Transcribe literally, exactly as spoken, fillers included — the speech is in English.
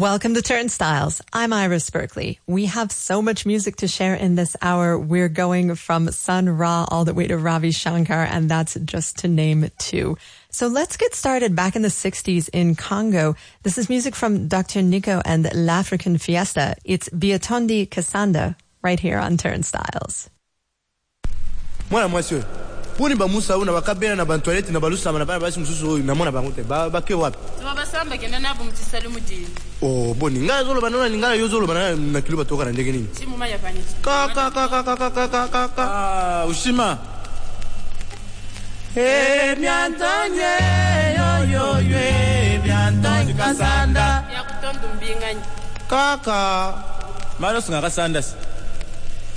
Welcome to Turnstiles. I'm Iris Berkeley. We have so much music to share in this hour. We're going from Sun Ra all the way to Ravi Shankar, and that's just to name two. So let's get started back in the sixties in Congo. This is music from Doctor Nico and L'African Fiesta. It's Biatondi Kasanda right here on Turnstiles. Mwana mwasyo. Puni ba Musa una bakabena na bantoilette na balusa na bana basi msusu na mona bangote ba bake wapi? Tubasamba kenda nabo mutisalumu di. Oh boni ngala zolo banana ngala yozolo banana na kilo batoka na ndege nini? Simu maya fanyiti. Ka ka ka ka ka ka ka ka ka. Ah ushima. Eh biantanye yo yo yo biantanye kasanda. Ya kutondo mbinganya. Kaka. Maro singa kasanda.